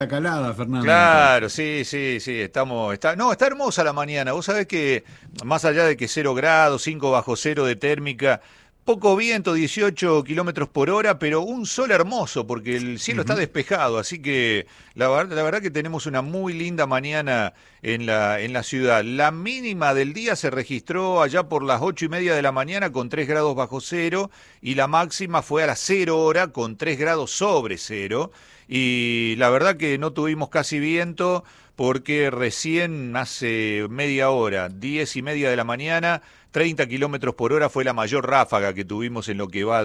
calada, Fernando, Claro, entonces. sí, sí, sí, no, está hermosa la mañana. Vos sabés que más allá de que 0 grados, 5 bajo cero de térmica, poco viento, 18 kilómetros por hora, pero un sol hermoso porque el cielo está Ujú. despejado. Así que la verdad que tenemos una muy linda mañana en la ciudad. La mínima del día se registró allá por las 8:30 de la mañana con 3 grados bajo cero y la máxima fue a las 0 hora con 3 grados sobre cero. Y la verdad que no tuvimos casi viento porque recién hace media hora, 10:30 de la mañana, 30 kilómetros por hora fue la mayor ráfaga que tuvimos en lo que va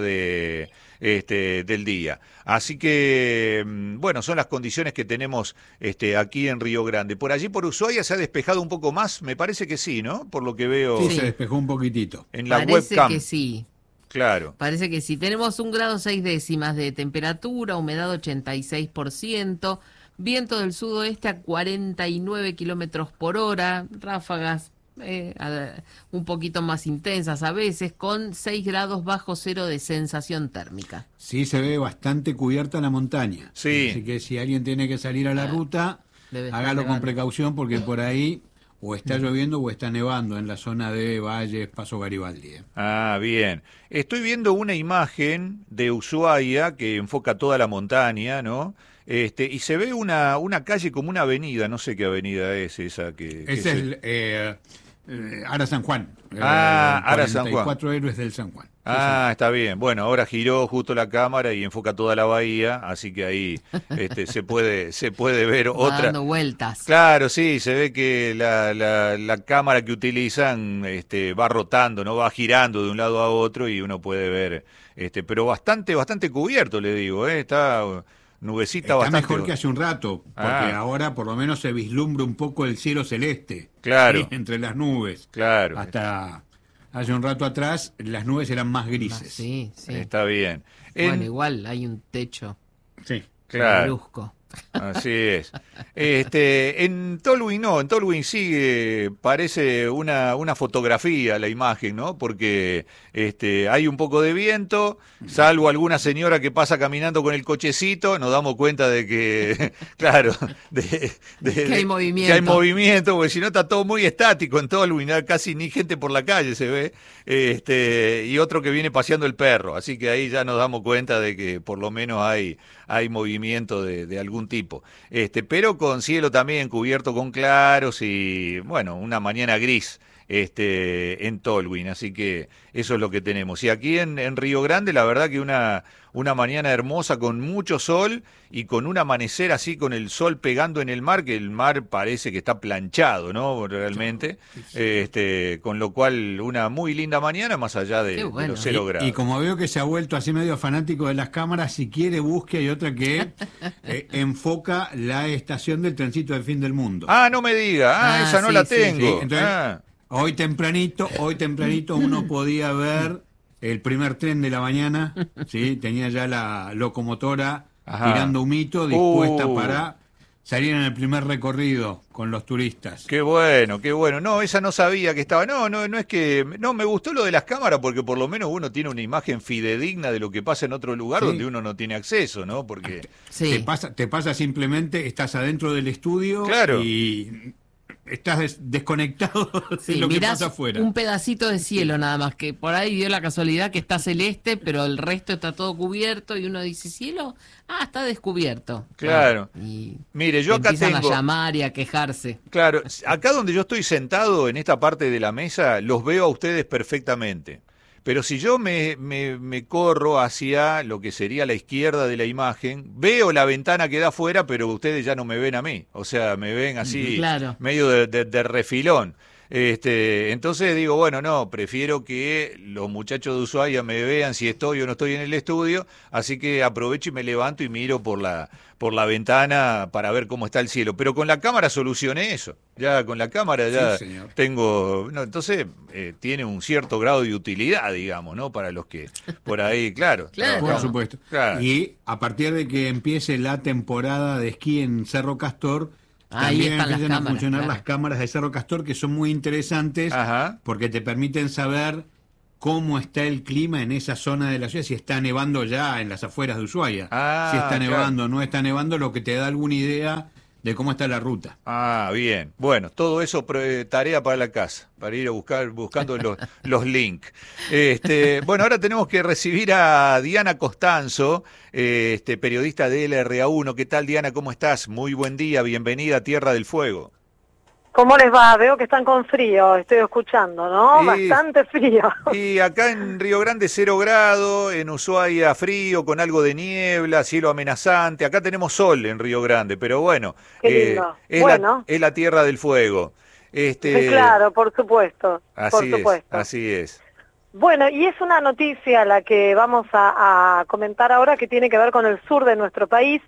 del día. Así que, bueno, son las condiciones que tenemos aquí en Río Grande. Por allí, por Ushuaia, se ha despejado un poco más, me parece que sí, ¿no? Por lo que Sí, veo se Sí, despejó un poquitito. en la parece que webcam. sí. Claro. Parece que sí. Tenemos 1,6 grados de temperatura, humedad 86%, viento del sudoeste a 49 kilómetros por hora, ráfagas un poquito más intensas a veces, con 6 grados bajo cero de sensación térmica. Sí, se ve bastante cubierta la montaña. Sí. Así que si alguien tiene que salir a la ruta, Debe estar hágalo con nevando. precaución porque por ahí o está lloviendo o está nevando en la zona de Valles, Paso Garibaldi. Ah, bien. Estoy viendo una imagen de Ushuaia que enfoca toda la montaña, ¿no? Y se ve una calle como una avenida, no sé qué avenida es esa que Ese es se... Ara San Juan. Ah, Ara San Juan. 44 héroes del San Juan. Sí, Ah, está bien. Bueno, ahora giró justo la cámara y enfoca toda la bahía, así que ahí se puede ver Va otra. dando vueltas. Claro, sí, se ve que la cámara que utilizan va rotando, no va girando de un lado a otro y uno puede ver, pero bastante cubierto, le digo, está nubecita Está bastante. mejor que hace un rato, porque Ah, ahora por lo menos se vislumbra un poco el cielo celeste. claro, ¿Sí? Entre las nubes. claro, Hasta hace un rato atrás las nubes eran más grises. Sí, sí. está bien. Bueno, igual hay un techo Sí. Claro. brusco. Así es. En Tolwyn no, en Tolwyn sigue, parece una fotografía la imagen, ¿no? Porque hay un poco de viento, salvo alguna señora que pasa caminando con el cochecito, nos damos cuenta de que, claro, Que hay movimiento. que hay movimiento, porque si no está todo muy estático en Tolwyn, casi ni gente por la calle se ve, y otro que viene paseando el perro, así que ahí ya nos damos cuenta de que por lo menos hay movimiento de algún tipo. Pero con cielo también cubierto con claros y, bueno, una mañana gris en Tolwyn, así que eso es lo que tenemos. Y aquí en Río Grande, la verdad que una mañana hermosa con mucho sol y con un amanecer así con el sol pegando en el mar, que el mar parece que está planchado, ¿no? Realmente, con lo cual una muy linda mañana más allá Qué de bueno. los 0 grados. Y como veo que se ha vuelto así medio fanático de las cámaras, si quiere busque, hay otra que enfoca la estación del trencito del fin del mundo. Ah, no me diga, Ah, esa no sí, la sí. tengo. Sí, entonces, Ah. hoy tempranito uno podía ver el primer tren de la mañana, ¿sí? Tenía ya la locomotora Ajá. tirando humito, dispuesta Uh. para salir en el primer recorrido con los turistas. Qué bueno, qué bueno. No, esa no sabía que estaba. No es que. No, me gustó lo de las cámaras porque por lo menos uno tiene una imagen fidedigna de lo que pasa en otro lugar Sí. donde uno no tiene acceso, ¿no? Porque. Sí. Te pasa simplemente, estás adentro del estudio Claro. y estás desconectado de Sí, lo que mirás pasa afuera. un pedacito de cielo nada más, que por ahí dio la casualidad que está celeste, pero el resto está todo cubierto y uno dice, ¿cielo? Ah, está descubierto. Claro. Y Mire, yo acá empiezan tengo. a llamar y a quejarse. Claro, acá donde yo estoy sentado en esta parte de la mesa, los veo a ustedes perfectamente. Pero si yo me corro hacia lo que sería la izquierda de la imagen, veo la ventana que da afuera, pero ustedes ya no me ven a mí. O sea, me ven así, Claro. medio de refilón. Entonces digo, bueno, no, prefiero que los muchachos de Ushuaia me vean si estoy o no estoy en el estudio, así que aprovecho y me levanto y miro por la ventana para ver cómo está el cielo. Pero con la cámara solucioné eso. Ya con la cámara ya Sí, señor. tengo, no, entonces tiene un cierto grado de utilidad, digamos, ¿no? Para los que por ahí, claro. Claro. Por supuesto. Claro. Y a partir de que empiece la temporada de esquí en Cerro Castor, Ahí también están las empiezan a cámaras, funcionar claro. las cámaras de Cerro Castor, que son muy interesantes Ajá. porque te permiten saber cómo está el clima en esa zona de la ciudad, si está nevando ya en las afueras de Ushuaia, si está nevando o no está nevando, lo que te da alguna idea de cómo está la ruta. Ah, bien. Bueno, todo eso tarea para la casa, para ir a buscando los links. Bueno, ahora tenemos que recibir a Diana Costanzo, periodista de LRA1. ¿Qué tal, Diana? ¿Cómo estás? Muy buen día, bienvenida a Tierra del Fuego. ¿Cómo les va? Veo que están con frío, estoy escuchando, ¿no? Bastante frío. Y acá en Río Grande 0 grados, en Ushuaia frío, con algo de niebla, cielo amenazante. Acá tenemos sol en Río Grande, pero bueno, Qué lindo. Es la Tierra del Fuego. Claro, por supuesto. Así es. Bueno, y es una noticia la que vamos a comentar ahora que tiene que ver con el sur de nuestro país,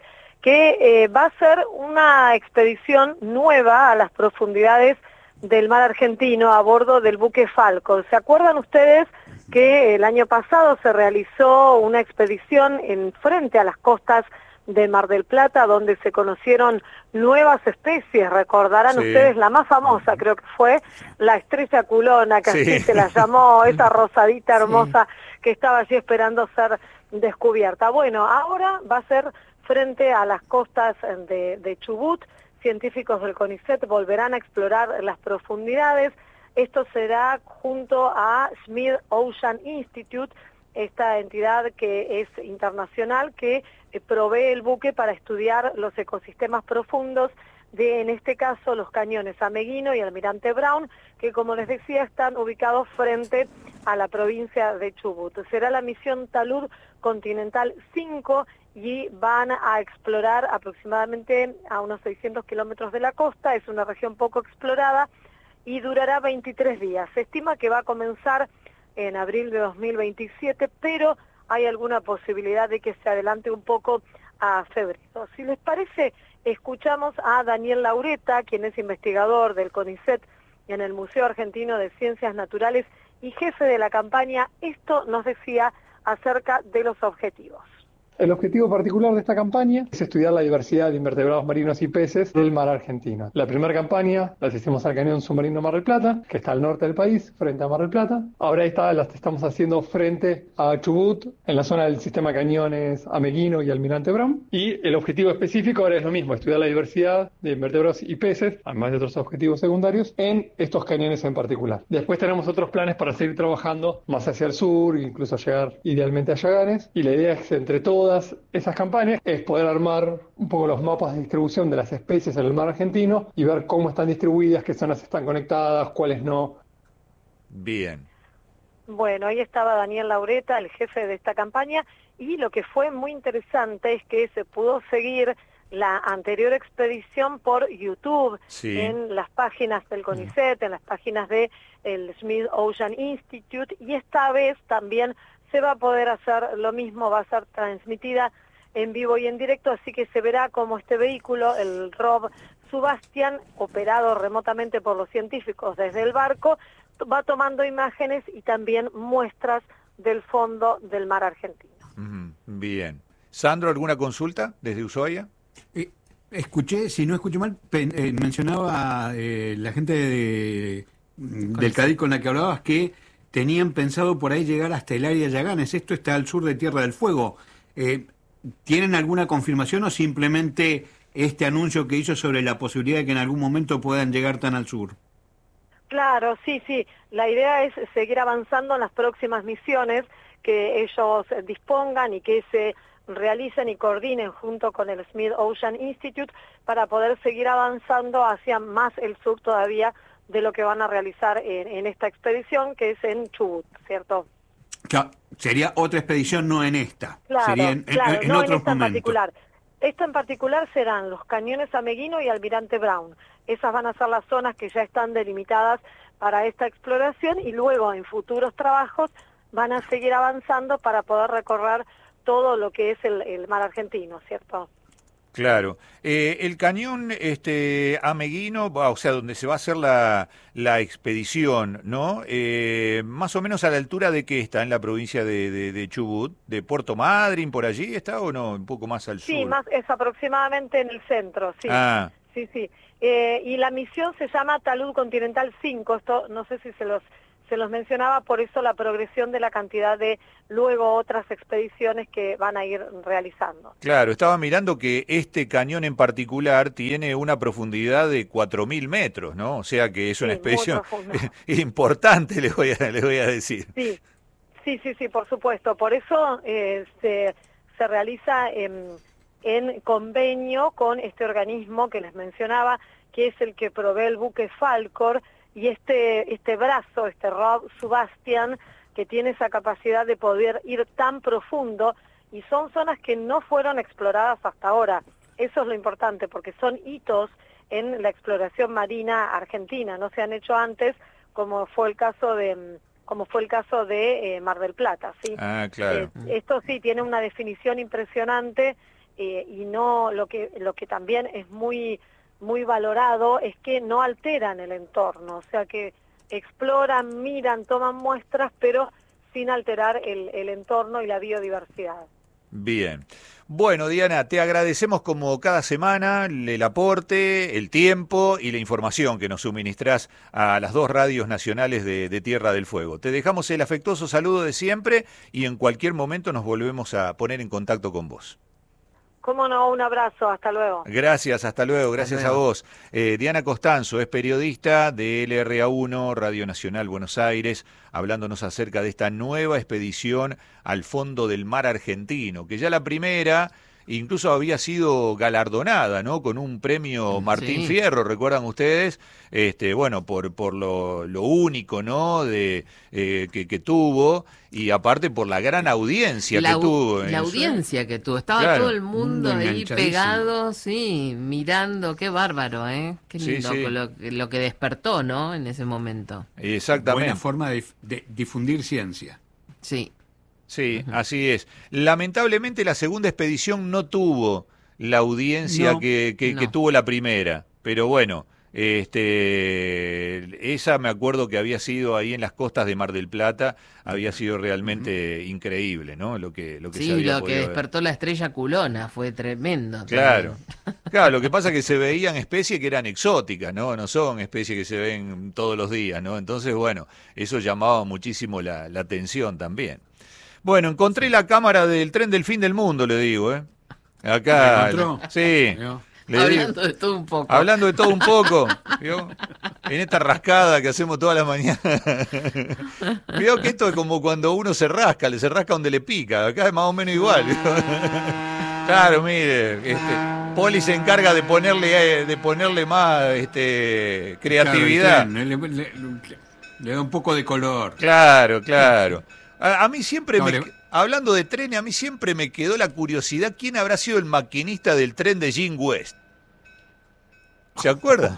que va a ser una expedición nueva a las profundidades del mar argentino a bordo del buque Falcon. ¿Se acuerdan ustedes que el año pasado se realizó una expedición en frente a las costas de Mar del Plata, donde se conocieron nuevas especies? Recordarán ustedes, la más famosa creo que fue la estrella culona, que así se la llamó, esa rosadita hermosa que estaba allí esperando ser descubierta. Bueno, ahora va a ser frente a las costas de Chubut. Científicos del CONICET volverán a explorar las profundidades. Esto será junto a Smith Ocean Institute, esta entidad que es internacional, que provee el buque para estudiar los ecosistemas profundos de, en este caso, los cañones Ameguino y Almirante Brown, que, como les decía, están ubicados frente a la provincia de Chubut. Será la misión Talud Continental 5 y van a explorar aproximadamente a unos 600 kilómetros de la costa. Es una región poco explorada y durará 23 días. Se estima que va a comenzar en abril de 2027, pero hay alguna posibilidad de que se adelante un poco a febrero. Si les parece, escuchamos a Daniel Laureta, quien es investigador del CONICET en el Museo Argentino de Ciencias Naturales y jefe de la campaña. Esto nos decía acerca de los objetivos. El objetivo particular de esta campaña es estudiar la diversidad de invertebrados marinos y peces del mar argentino. La primera campaña la hicimos al cañón submarino Mar del Plata, que está al norte del país, frente a Mar del Plata. Ahora la estamos haciendo frente a Chubut, en la zona del sistema cañones Ameguino y Almirante Brown. Y el objetivo específico ahora es lo mismo, estudiar la diversidad de invertebrados y peces, además de otros objetivos secundarios, en estos cañones en particular. Después tenemos otros planes para seguir trabajando más hacia el sur, incluso llegar idealmente a Yaganes. Y la idea es que entre todas esas campañas es poder armar un poco los mapas de distribución de las especies en el mar argentino y ver cómo están distribuidas, qué zonas están conectadas, cuáles no. Bien. Bueno, ahí estaba Daniel Laureta, el jefe de esta campaña, y lo que fue muy interesante es que se pudo seguir la anterior expedición por YouTube, en las páginas del CONICET, en las páginas del Smith Ocean Institute, y esta vez también se va a poder hacer lo mismo, va a ser transmitida en vivo y en directo, así que se verá cómo este vehículo, el ROV Sebastian, operado remotamente por los científicos desde el barco, va tomando imágenes y también muestras del fondo del mar argentino. Bien. Sandro, ¿alguna consulta desde Ushuaia? Escuché, si no escuché mal, mencionaba la gente del CADIC con la que hablabas que tenían pensado por ahí llegar hasta el área de Yaganes. Esto está al sur de Tierra del Fuego. ¿Tienen alguna confirmación o simplemente este anuncio que hizo sobre la posibilidad de que en algún momento puedan llegar tan al sur? Claro, sí. La idea es seguir avanzando en las próximas misiones que ellos dispongan y que se realicen y coordinen junto con el Smith Ocean Institute para poder seguir avanzando hacia más el sur todavía de lo que van a realizar en esta expedición, que es en Chubut, ¿cierto? Claro, sería otra expedición, no en esta. Claro, sería en no otros en esta momentos. en particular. Esta en particular serán los cañones Ameguino y Almirante Brown. Esas van a ser las zonas que ya están delimitadas para esta exploración y luego en futuros trabajos van a seguir avanzando para poder recorrer todo lo que es el mar argentino, ¿cierto? Claro. El cañón Ameguino, o sea, donde se va a hacer la expedición, ¿no? Más o menos a la altura de qué está, en la provincia de Chubut, de Puerto Madryn, ¿por allí está o no? Un poco más al sur. Sí, es aproximadamente en el centro, sí. Ah. Sí. Y la misión se llama Talud Continental 5, esto no sé si se se los mencionaba, por eso la progresión de la cantidad de luego otras expediciones que van a ir realizando. Claro, estaba mirando que este cañón en particular tiene una profundidad de 4.000 metros, ¿no? O sea que es una expedición importante, les voy a decir. Sí, por supuesto. Por eso se realiza en convenio con este organismo que les mencionaba, que es el que provee el buque Falcor, y este brazo, este Rob Sebastian, que tiene esa capacidad de poder ir tan profundo, y son zonas que no fueron exploradas hasta ahora. Eso es lo importante, porque son hitos en la exploración marina argentina, no se han hecho antes, como fue el caso de Mar del Plata, ¿sí? Ah, claro. Esto sí tiene una definición impresionante, y no lo que también es muy valorado es que no alteran el entorno, o sea que exploran, miran, toman muestras, pero sin alterar el entorno y la biodiversidad. Bien. Bueno, Diana, te agradecemos como cada semana el aporte, el tiempo y la información que nos suministrás a las dos radios nacionales de Tierra del Fuego. Te dejamos el afectuoso saludo de siempre y en cualquier momento nos volvemos a poner en contacto con vos. Cómo no, un abrazo, hasta luego. Gracias, hasta luego, gracias a vos. Diana Costanzo es periodista de LRA1, Radio Nacional Buenos Aires, hablándonos acerca de esta nueva expedición al fondo del mar argentino, que ya la primera incluso había sido galardonada, ¿no? Con un premio Martín Fierro, ¿recuerdan ustedes? Bueno, por lo único, ¿no? Que tuvo, y aparte por la gran audiencia que tuvo. La audiencia que tuvo, estaba todo el mundo ahí pegado, sí, mirando, qué bárbaro, ¿eh? Qué lindo lo que despertó, ¿no? En ese momento. Exactamente. Buena forma de difundir ciencia. Sí. Sí, así es. Lamentablemente la segunda expedición no tuvo la audiencia que tuvo la primera, pero bueno, esa me acuerdo que había sido ahí en las costas de Mar del Plata, había sido realmente increíble, ¿no? Lo que se había podido despertó ver. La estrella culona fue tremendo. Claro. Claro, lo que pasa es que se veían especies que eran exóticas, ¿no? No son especies que se ven todos los días, ¿no? Entonces, bueno, eso llamaba muchísimo la atención también. Bueno, encontré la cámara del tren del fin del mundo, le digo, ¿eh? Acá. ¿La encontró? Sí. Hablando de todo un poco. Hablando de todo un poco, ¿vio? En esta rascada que hacemos todas las mañanas. Vio que esto es como cuando uno se rasca donde le pica. Acá es más o menos igual. Claro, mire, Poli se encarga de ponerle más creatividad. Claro, le da un poco de color. Claro. A mí siempre hablando de trenes, a mí siempre me quedó la curiosidad, ¿quién habrá sido el maquinista del tren de Jim West? ¿Se acuerdan?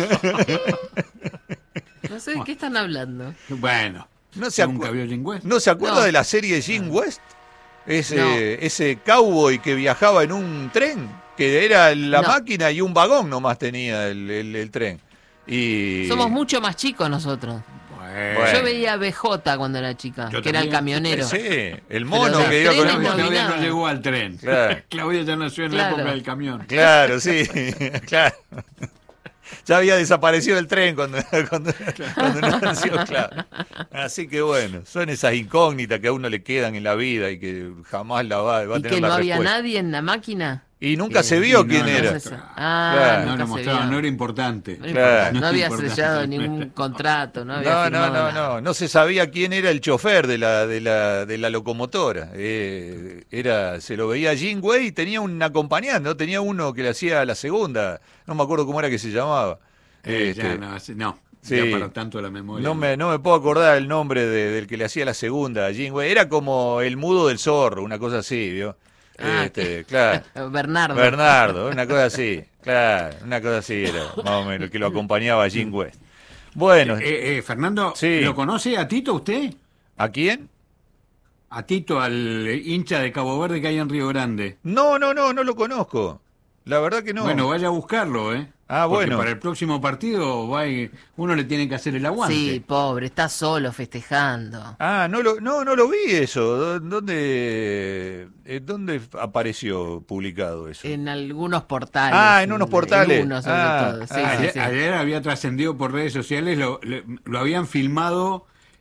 No sé de qué están hablando. Bueno, ¿nunca vio Jim West? ¿No se acuerda de la serie Jim West? Ese cowboy que viajaba en un tren, que era la máquina y un vagón nomás tenía el tren. Y... Somos mucho más chicos nosotros. Bueno. Yo veía a BJ cuando era chica, que era el camionero. Sí, el mono que iba con el mono. Todavía no llegó al tren. Claro. Claudia ya nació en la época del camión. Claro, sí, claro. Ya había desaparecido el tren cuando nació, claro. Así que bueno, son esas incógnitas que a uno le quedan en la vida y que jamás la va a tener la respuesta. ¿Y que no había nadie en la máquina? Y nunca se vio quién era. Claro. No lo mostraban, no era importante. No había sellado ningún contrato. No se sabía quién era el chofer de la locomotora. Se lo veía Jim Way y tenía un acompañante, ¿no? Tenía uno que le hacía la segunda, no me acuerdo cómo era que se llamaba. Sí, para tanto la memoria. No me puedo acordar el nombre del que le hacía la segunda, Jim Way. Era como el mudo del zorro, una cosa así, ¿vio? Claro. Bernardo, una cosa así, claro, una cosa así era, más o menos, el que lo acompañaba a Jim West. Bueno. Fernando, ¿lo conoce a Tito usted? ¿A quién? A Tito, al hincha de Cabo Verde que hay en Río Grande. No lo conozco. La verdad que no. Bueno, vaya a buscarlo, ¿eh? Porque para el próximo partido uno le tiene que hacer el aguante. Sí, pobre, está solo festejando. No lo vi eso. ¿Dónde apareció publicado eso? En algunos portales. En unos portales. En uno, sobre todo. Sí, ayer había trascendido por redes sociales, lo habían filmado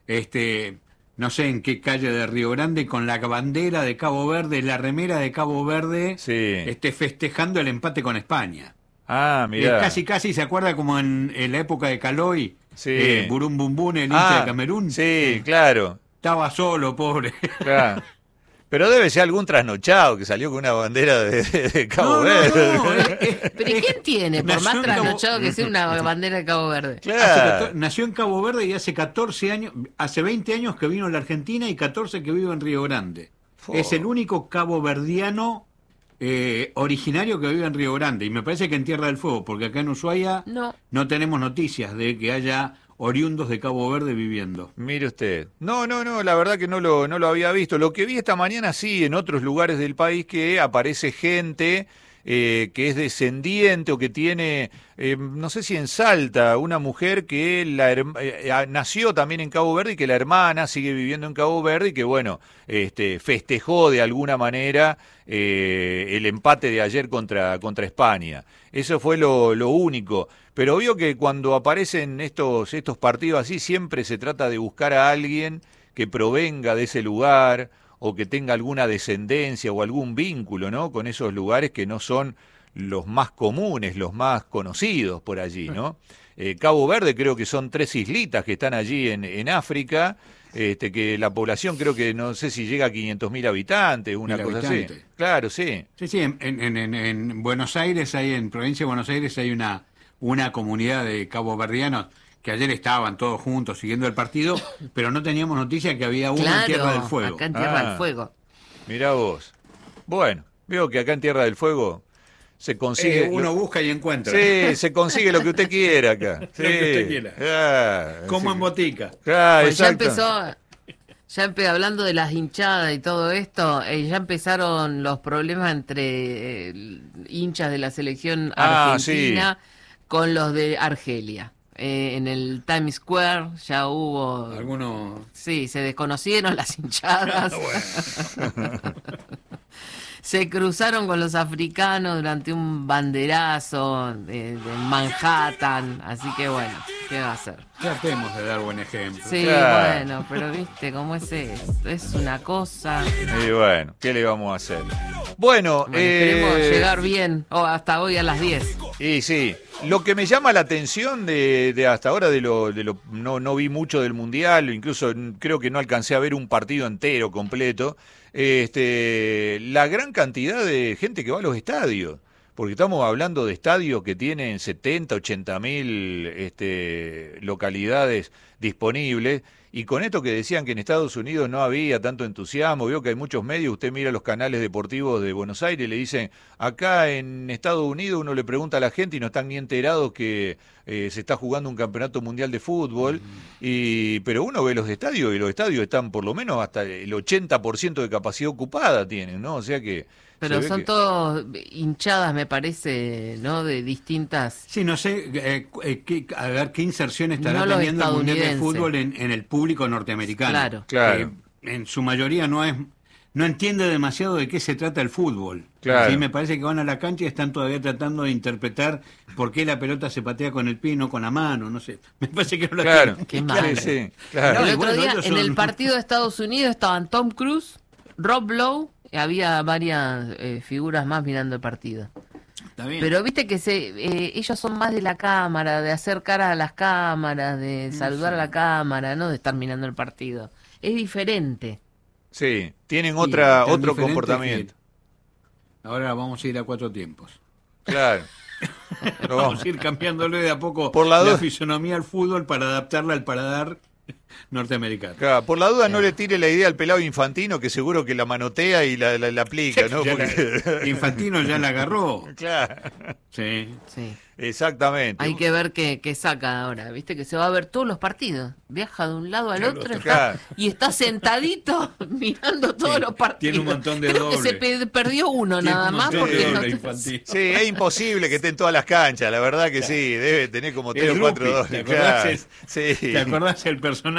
no sé en qué calle de Río Grande, con la bandera de Cabo Verde, la remera de Cabo Verde, festejando el empate con España. Ah, mira. Casi se acuerda como en la época de Caloi, Burum Bum Bum, el hincha de Camerún. Sí, claro. Estaba solo, pobre. Claro. Pero debe ser algún trasnochado que salió con una bandera de Cabo Verde. ¿Pero quién tiene? Por más trasnochado que sea una bandera de Cabo Verde. Claro. Nació en Cabo Verde y hace 14 años, hace 20 años que vino a la Argentina y 14 que vive en Río Grande. Es el único caboverdiano originario que vive en Río Grande. Y me parece que en Tierra del Fuego, porque acá en Ushuaia no tenemos noticias de que haya oriundos de Cabo Verde viviendo. Mire usted. No, la verdad que no lo había visto. Lo que vi esta mañana sí, en otros lugares del país, que aparece gente que es descendiente o que tiene, no sé si en Salta, una mujer que nació también en Cabo Verde y que la hermana sigue viviendo en Cabo Verde y que, bueno, festejó de alguna manera el empate de ayer contra España. Eso fue lo único. Pero vio que cuando aparecen estos partidos así, siempre se trata de buscar a alguien que provenga de ese lugar o que tenga alguna descendencia o algún vínculo, ¿no?, con esos lugares que no son los más comunes, los más conocidos por allí, ¿no? Cabo Verde creo que son 3 islitas que están allí en África, que la población creo que no sé si llega a 500.000 habitantes, una cosa así. Claro, sí. Sí, en Buenos Aires, en provincia de Buenos Aires hay una comunidad de caboverdianos que ayer estaban todos juntos siguiendo el partido, pero no teníamos noticia que había uno en Tierra del Fuego. Acá en Tierra del Fuego. Mirá vos. Bueno, veo que acá en Tierra del Fuego se consigue... uno busca y encuentra. Sí, se consigue lo que usted quiera acá. Sí. Lo que usted quiera. Como en botica. Pues hablando de las hinchadas y todo esto, ya empezaron los problemas entre hinchas de la selección argentina con los de Argelia. En el Times Square ya hubo... Algunos... Sí, se desconocieron las hinchadas. Se cruzaron con los africanos durante un banderazo en Manhattan. Así que bueno, ¿qué va a hacer? Tratemos de dar buen ejemplo. Sí, bueno, pero viste cómo es esto. Es una cosa... Y bueno, ¿qué le vamos a hacer? Bueno, esperemos llegar bien, hasta hoy a las 10. Y sí, lo que me llama la atención de hasta ahora no vi mucho del Mundial, incluso creo que no alcancé a ver un partido entero completo, la gran cantidad de gente que va a los estadios, porque estamos hablando de estadios que tienen 70, 80.000 localidades disponibles. Y con esto que decían que en Estados Unidos no había tanto entusiasmo, veo que hay muchos medios, usted mira los canales deportivos de Buenos Aires, le dicen, acá en Estados Unidos uno le pregunta a la gente y no están ni enterados que se está jugando un campeonato mundial de fútbol, pero uno ve los estadios y los estadios están por lo menos hasta el 80% de capacidad ocupada tienen, ¿no? O sea que... Pero son todos hinchadas, me parece, ¿no? De distintas... Sí, no sé, a ver qué inserción estará teniendo el Mundial de Fútbol en el público norteamericano. Claro. En su mayoría no entiende demasiado de qué se trata el fútbol. Claro. Sí, me parece que van a la cancha y están todavía tratando de interpretar por qué la pelota se patea con el pie y no con la mano, no sé. Me parece que no la tienen. Qué mal. Sí, claro. El otro día, en el partido de Estados Unidos, estaban Tom Cruise, Rob Lowe, había varias figuras más mirando el partido. Está bien. Pero viste que ellos son más de la cámara, de hacer cara a las cámaras, de saludar a la cámara, no de estar mirando el partido. Es diferente. Sí, tienen otro comportamiento. Ahora vamos a ir a 4 tiempos. Claro. Vamos a ir cambiándole de a poco por la fisonomía al fútbol para adaptarla al paladar norteamericano. Claro, por la duda no le tire la idea al pelado Infantino, que seguro que la manotea y la aplica, ¿no? Infantino ya la agarró. Claro. Sí. Exactamente. Hay que ver qué saca ahora, viste que se va a ver todos los partidos. Viaja de un lado al otro y está sentadito mirando todos los partidos. Tiene un montón de dobles. Creo que se perdió uno nada más. Sí, es imposible que esté en todas las canchas, la verdad que sí, debe tener como 3 o 4 dobles. ¿Te acordás el personaje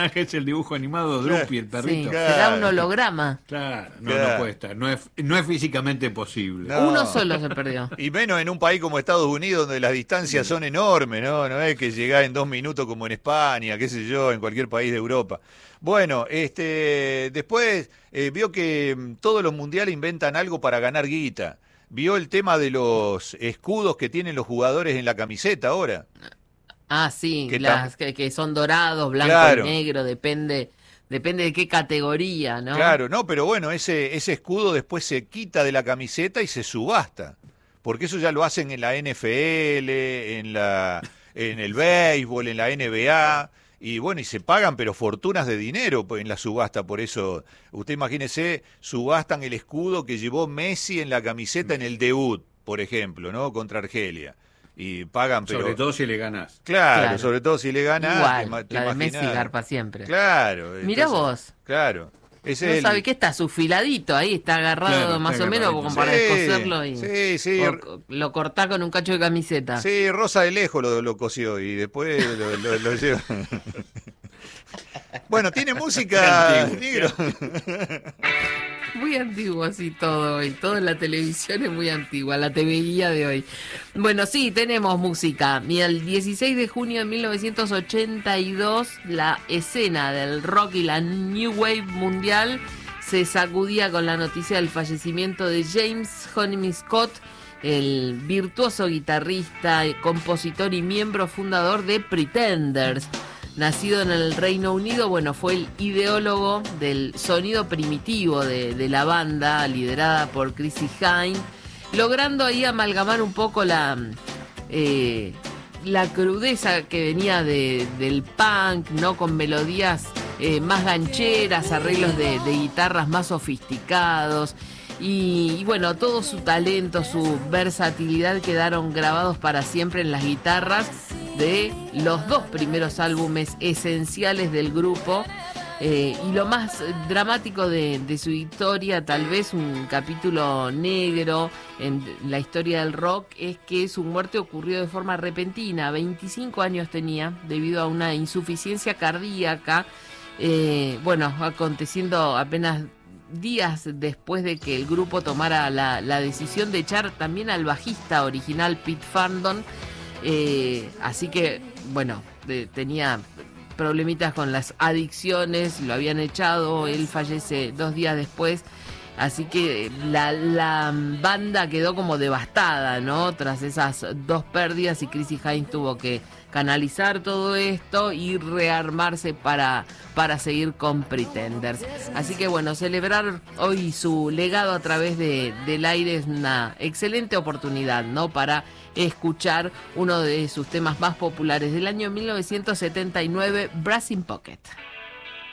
personaje es el dibujo animado de Drupi, el Sí, perrito. será un holograma. Claro, no, Claro. no puede estar. No es físicamente posible. No. Uno solo se perdió. Y menos en un país como Estados Unidos, donde las distancias son enormes, ¿no? No es que llegás en 2 minutos como en España, qué sé yo, en cualquier país de Europa. Bueno, después vio que todos los mundiales inventan algo para ganar guita. Vio el tema de los escudos que tienen los jugadores en la camiseta ahora. Ah, sí, Que las que son dorados, blanco Claro. y negro, depende de qué categoría, ¿no? Claro, no, pero bueno, ese escudo después se quita de la camiseta y se subasta. Porque eso ya lo hacen en la NFL, en el béisbol, en la NBA. Y bueno, y se pagan, pero fortunas de dinero en la subasta. Por eso, usted imagínese, subastan el escudo que llevó Messi en la camiseta en el debut, por ejemplo, ¿no? Contra Argelia. Y pagan, pero... Sobre todo si le ganas. Claro, Claro. sobre todo si le ganas. Igual, te la de Messi imaginás. garpa siempre. Claro. Mirá entonces, vos. Claro. Ese No es sabe qué está sufiladito ahí, está agarrado Claro, más está o menos agarradito. como para Sí, descoserlo y sí. lo cortá con un cacho de camiseta. Sí, Rosa de lejos lo cosió y después lo lleva. Bueno, tiene música, Antiguo. negro. Muy antiguo así todo hoy, todo en la televisión es muy antigua, la TVIA de hoy. Bueno, sí, tenemos música. Y el 16 de junio de 1982, la escena del rock y la New Wave mundial se sacudía con la noticia del fallecimiento de James Honeyman Scott, el virtuoso guitarrista, compositor y miembro fundador de Pretenders. Nacido en el Reino Unido, bueno, fue el ideólogo del sonido primitivo de la banda, liderada por Chrissie Hynde, logrando ahí amalgamar un poco la crudeza que venía del punk, ¿no? Con melodías más gancheras, arreglos de guitarras más sofisticados. Y bueno, todo su talento, su versatilidad quedaron grabados para siempre en las guitarras de los 2 primeros álbumes esenciales del grupo. Y lo más dramático de su historia, tal vez un capítulo negro en la historia del rock, es que su muerte ocurrió de forma repentina. 25 años tenía, debido a una insuficiencia cardíaca. Bueno, aconteciendo apenas días después de que el grupo tomara la decisión de echar también al bajista original Pete Farndon. Así que, bueno, tenía problemitas con las adicciones, lo habían echado, él fallece 2 días después. Así que la banda quedó como devastada, ¿no? Tras esas 2 pérdidas, y Chrissie Hynde tuvo que canalizar todo esto y rearmarse para seguir con Pretenders. Así que bueno, celebrar hoy su legado a través del aire es una excelente oportunidad, ¿no? Para escuchar uno de sus temas más populares del año 1979, Brass in Pocket.